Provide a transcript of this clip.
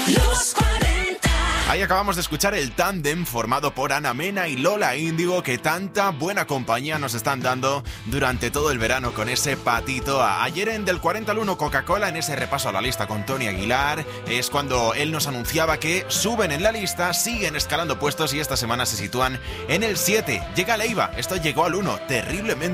Los 40. Ahí acabamos de escuchar el tándem formado por Ana Mena y Lola Índigo, que tanta buena compañía nos están dando durante todo el verano con ese patito. Ayer en Del 40 al 1 Coca-Cola, en ese repaso a la lista con Tony Aguilar, es cuando él nos anunciaba que suben en la lista, siguen escalando puestos y esta semana se sitúan en el 7. Llega Leiva, esto llegó al 1, terriblemente